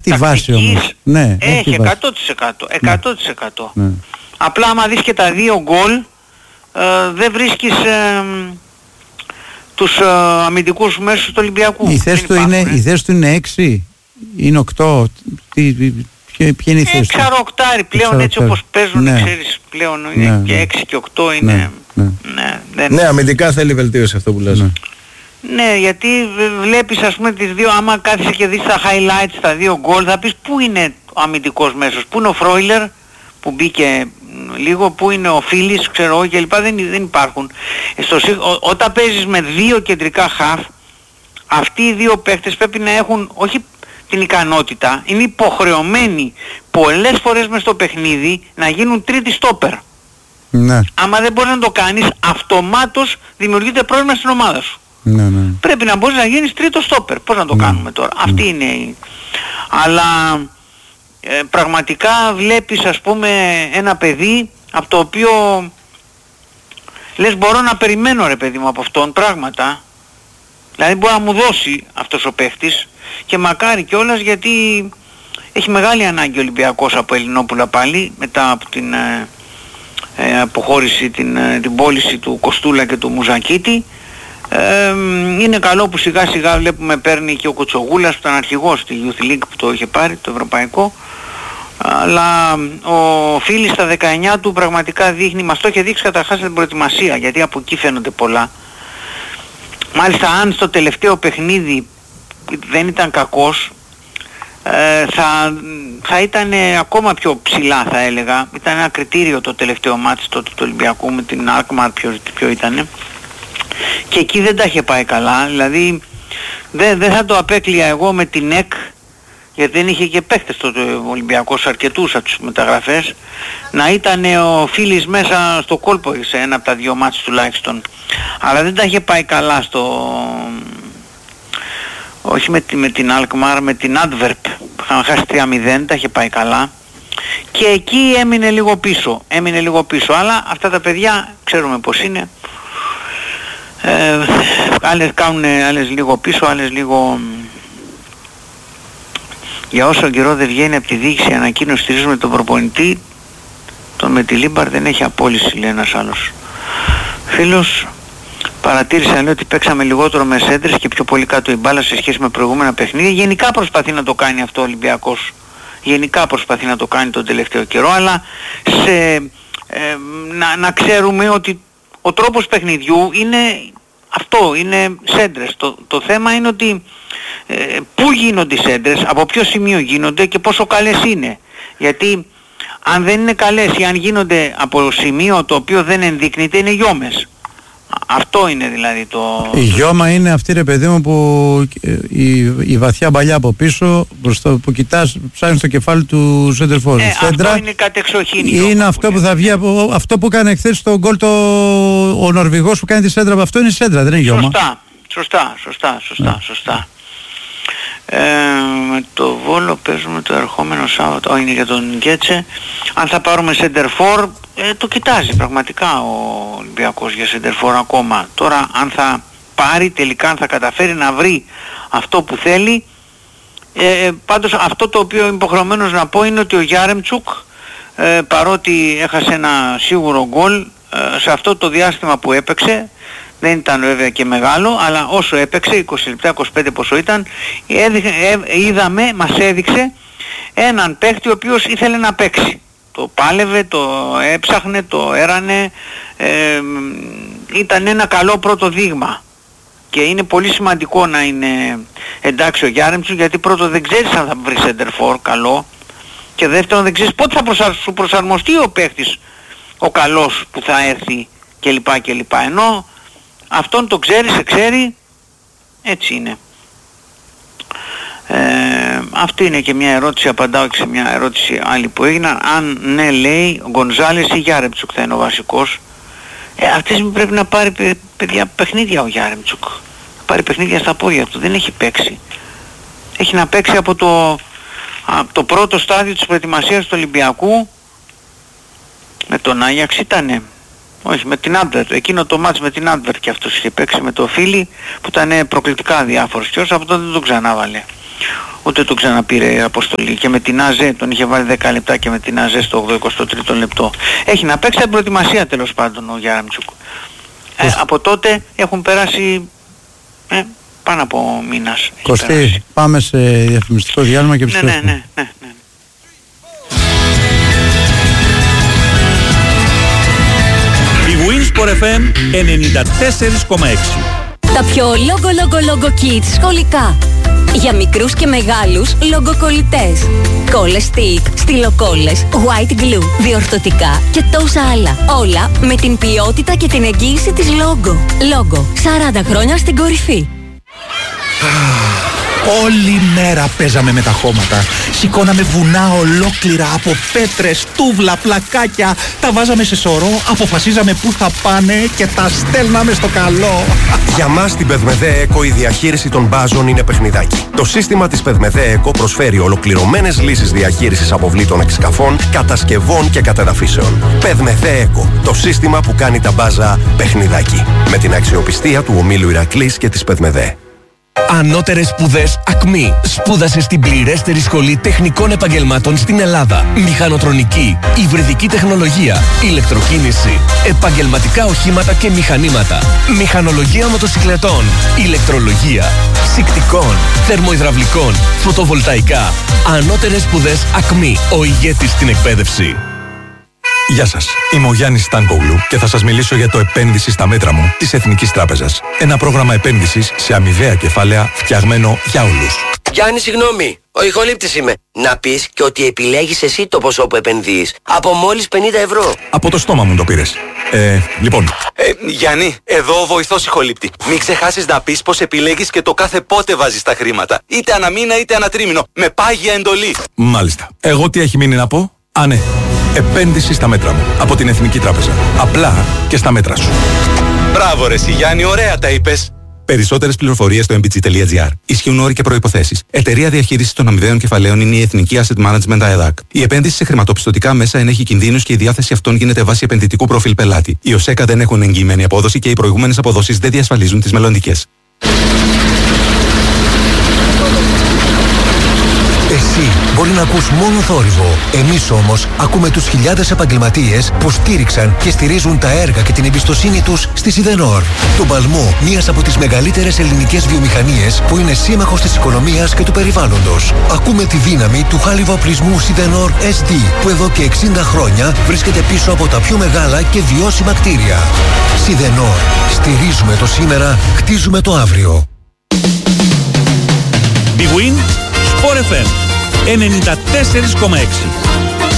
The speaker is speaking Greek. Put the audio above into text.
τη βάση όμως. Ναι, έχει 100%. Ναι. Απλά άμα δεις και τα 2 γκολ, δεν βρίσκεις τους αμυντικούς μέσους του Ολυμπιακού. Η θέση του είναι 6, είναι 8, ποια είναι η θέση του? 6-8 πλέον, έτσι όπως παίζουν, ξέρεις, πλέον είναι και 6 και 8 είναι... Ναι, αμυντικά θέλει βελτίωση αυτό που λες. Ναι, γιατί βλέπεις ας πούμε τις δύο, άμα κάθεσαι και δεις τα highlights, τα 2 γκολ, θα πεις πού είναι ο αμυντικός μέσος, πού είναι ο Φρόιλερ που μπήκε λίγο, πού είναι ο Φίλης, ξέρω εγώ κλπ. Δεν υπάρχουν. Όταν παίζεις με 2 κεντρικά χαφ, αυτοί οι 2 παίκτες πρέπει να έχουν όχι την ικανότητα, είναι υποχρεωμένοι πολλές φορές μες στο παιχνίδι να γίνουν τρίτη στόπερ. Ναι. Άμα δεν μπορείς να το κάνεις, αυτομάτως δημιουργείται πρόβλημα στην ομάδα σου. Ναι. Πρέπει να μπορείς να γίνεις τρίτο στόπερ. Πώς να το κάνουμε τώρα? Αυτή είναι η... Αλλά πραγματικά βλέπεις ας πούμε ένα παιδί από το οποίο λες μπορώ να περιμένω ρε παιδί μου από αυτόν πράγματα. Δηλαδή μπορεί να μου δώσει αυτός ο παίχτης και μακάρι κιόλας, γιατί έχει μεγάλη ανάγκη ο Ολυμπιακός από Ελληνόπουλα πάλι μετά από την αποχώρηση, την πώληση του Κοστούλα και του Μουζακίτη. Είναι καλό που σιγά σιγά βλέπουμε παίρνει και ο Κοτσογούλας που ήταν αρχηγός στη Youth League που το είχε πάρει, το ευρωπαϊκό, αλλά ο Φίλης στα 19 του πραγματικά δείχνει, μας το είχε δείξει καταρχάς στην προετοιμασία, γιατί από εκεί φαίνονται πολλά. Μάλιστα αν στο τελευταίο παιχνίδι δεν ήταν κακός, θα ήταν ακόμα πιο ψηλά θα έλεγα. Ήταν ένα κριτήριο το τελευταίο μάτς τότε του Ολυμπιακού με την Alkmaar, ποιο ήτανε, και εκεί δεν τα είχε πάει καλά. Δηλαδή δεν θα το απέκλεια εγώ με την ΕΚ, γιατί δεν είχε και παίχτες τότε ο Ολυμπιακός αρκετούς από τις μεταγραφές, να ήταν ο Φίλης μέσα στο κόλπο σε ένα από τα 2 μάτς τουλάχιστον, αλλά δεν τα είχε πάει καλά όχι με την Alkmaar, με την Adverb είχαν χάσει 3-0, τα είχε πάει καλά και εκεί έμεινε λίγο πίσω, αλλά αυτά τα παιδιά ξέρουμε πως είναι, άλλες κάνουν, άλλες λίγο πίσω, άλλες λίγο... Για όσο καιρό δεν βγαίνει από τη διοίκηση ανακοίνωση, στηρίζουμε τον προπονητή, τον Μετιλίμπαρ δεν έχει απόλυση, λέει ένας άλλος φίλος. Παρατήρησα, λέει, ότι παίξαμε λιγότερο με σέντρες και πιο πολύ κάτω η μπάλα σε σχέση με προηγούμενα παιχνίδια. Γενικά προσπαθεί να το κάνει αυτό ο Ολυμπιακός. Γενικά προσπαθεί να το κάνει τον τελευταίο καιρό, αλλά να ξέρουμε ότι ο τρόπος παιχνιδιού είναι αυτό, είναι σέντρες. Το θέμα είναι ότι πού γίνονται οι σέντρες, από ποιο σημείο γίνονται και πόσο καλές είναι. Γιατί αν δεν είναι καλές ή αν γίνονται από σημείο το οποίο δεν ενδείκνυται, είναι γιόμες. Αυτό είναι δηλαδή το... Η γιώμα είναι αυτή ρε παιδί μου που η βαθιά παλιά από πίσω που κοιτάς, ψάχνεις το κεφάλι του σέντερφορ. Αυτό είναι κατεξοχήν. Είναι αυτό που θα βγει από αυτό που έκανε χθες στο γκολ ο Νορβηγός που κάνει τη σέντρα, από αυτό είναι σέντρα, δεν είναι γιώμα. Σωστά. Με το Βόλο παίζουμε το ερχόμενο Σάββατο, είναι για τον Γκέτσε. Αν θα πάρουμε σέντερφορ, το κοιτάζει πραγματικά ο Ολυμπιακός για σέντερφορ ακόμα. Τώρα αν θα πάρει τελικά, αν θα καταφέρει να βρει αυτό που θέλει, πάντως αυτό το οποίο είμαι υποχρεωμένος να πω είναι ότι ο Γιάρεμτσουκ, παρότι έχασε ένα σίγουρο γκολ, σε αυτό το διάστημα που έπαιξε, δεν ήταν βέβαια και μεγάλο, αλλά όσο έπαιξε, 20 λεπτά, 25 πόσο ήταν, είδαμε, μας έδειξε έναν παίχτη ο οποίος ήθελε να παίξει. Το πάλευε, το έψαχνε, το έρανε, ήταν ένα καλό πρώτο δείγμα. Και είναι πολύ σημαντικό να είναι εντάξει ο Γιάρεμτσου, γιατί πρώτο δεν ξέρεις αν θα βρει σέντερφορ καλό, και δεύτερον δεν ξέρεις πότε θα σου προσαρμοστεί ο παίχτης ο καλός που θα έρθει κλπ. Ενώ αυτόν το ξέρει, σε ξέρει, έτσι είναι. Αυτή είναι και μια ερώτηση, απαντάω και σε μια ερώτηση άλλη που έγινα. Αν ναι, λέει, ο Γκονζάλες ή Γιάρεμτσουκ θα είναι ο βασικός. Αυτές πρέπει να πάρει παιδιά παιχνίδια ο Γιάρεμτσουκ. Να πάρει παιχνίδια στα πόδια του, δεν έχει παίξει. Έχει να παίξει από το πρώτο στάδιο της προετοιμασίας του Ολυμπιακού. Με τον Άγιαξ ήτανε, όχι με την Άντβερ, εκείνο το μάτς με την Άντβερ και αυτός είχε παίξει με το Φίλι που ήταν προκλητικά διάφορος και όσο από τότε δεν τον ξανάβαλε. ούτε το ξαναπήρε αποστολή. Και με την ΑΖΕ τον είχε βάλει 10 λεπτά και με την ΑΖΕ στο 83ο λεπτό. Έχει να παίξει την προετοιμασία τέλος πάντων ο Γιάραμτσουκ. Από τότε έχουν περάσει πάνω από μήνας. Κωστή, πάμε σε διαφημιστικό διάλειμμα και επιστρέφουμε. Ναι. Η Winsport FM 94,6. Τα πιο λόγο kids σχολικά. Για μικρούς και μεγάλους λογκοκολλητές. Κόλλες stick, στυλοκόλλες, white glue, διορθωτικά και τόσα άλλα. Όλα με την ποιότητα και την εγγύηση της Logo. Logo, 40 χρόνια στην κορυφή. Όλη μέρα παίζαμε με τα χώματα. Σηκώναμε βουνά ολόκληρα από πέτρες, τούβλα, πλακάκια. Τα βάζαμε σε σωρό, αποφασίζαμε πού θα πάνε και τα στέλναμε στο καλό. Για μας στην Πεδμεδέ Eco η διαχείριση των μπάζων είναι παιχνιδάκι. Το σύστημα της Πεδμεδέ Eco προσφέρει ολοκληρωμένες λύσεις διαχείρισης αποβλήτων εξκαφών, κατασκευών και κατεδαφίσεων. Πεδμεδέ Eco, το σύστημα που κάνει τα μπάζα παιχνιδάκι. Με την αξιοπιστία του ομίλου Ηρακλής και της Πεδμεδέ. Ανώτερες σπουδές ΑΚΜΗ. Σπούδασε στην πληρέστερη σχολή τεχνικών επαγγελμάτων στην Ελλάδα. Μηχανοτρονική, υβριδική τεχνολογία, ηλεκτροκίνηση, επαγγελματικά οχήματα και μηχανήματα, μηχανολογία μοτοσυκλετών, ηλεκτρολογία, ψυκτικών, θερμοϊδραυλικών, φωτοβολταϊκά. Ανώτερες σπουδές ΑΚΜΗ. Ο ηγέτης στην εκπαίδευση. Γεια σας, είμαι ο Γιάννης Στάνκογλου και θα σας μιλήσω για το επένδυση στα μέτρα μου της Εθνικής Τράπεζας. Ένα πρόγραμμα επένδυσης σε αμοιβαία κεφάλαια φτιαγμένο για όλους. Γιάννη, συγγνώμη, ο ηχολήπτης είμαι. Να πεις και ότι επιλέγεις εσύ το ποσό που επενδύεις. Από μόλις 50 ευρώ. Από το στόμα μου το πήρες. Λοιπόν. Γιάννη, εδώ ο βοηθός ηχολήπτη. Μην ξεχάσεις να πεις πως επιλέγεις και το κάθε πότε βάζεις τα χρήματα. Είτε ανά μήνα είτε ανά τρίμηνο. Με πάγια εντολή. Μάλιστα. Εγώ τι έχει μείνει να πω? Ναι. Επένδυση στα μέτρα μου. Από την Εθνική Τράπεζα. Απλά και στα μέτρα σου. Μπράβο ρε εσύ Γιάννη, ωραία τα είπες. Περισσότερες πληροφορίες στο mbg.gr. Ισχύουν όροι και προϋποθέσεις. Εταιρεία διαχείρισης των αμοιβαίων κεφαλαίων είναι η Εθνική Asset Management ΑΕΔΑΚ. Η επένδυση σε χρηματοπιστωτικά μέσα ενέχει κινδύνους και η διάθεση αυτών γίνεται βάσει επενδυτικού προφίλ πελάτη. Οι ΟΣΕΚΑ δεν έχουν εγγυημένη απόδοση και οι προηγούμενες αποδόσεις δεν διασφαλίζουν τις μελλοντικές. Εσύ μπορεί να ακούς μόνο θόρυβο. Εμείς όμως ακούμε τους χιλιάδες επαγγελματίες που στήριξαν και στηρίζουν τα έργα και την εμπιστοσύνη τους στη Σιδενόρ. Τον παλμό μιας από τις μεγαλύτερες ελληνικές βιομηχανίες που είναι σύμμαχος της οικονομίας και του περιβάλλοντος. Ακούμε τη δύναμη του χάλιβα-οπλισμού Σιδενόρ SD που εδώ και 60 χρόνια βρίσκεται πίσω από τα πιο μεγάλα και βιώσιμα κτίρια. Σιδενόρ. Στηρίζουμε το σήμερα, χτίζουμε το αύριο. Big Win Sport FM 94,6.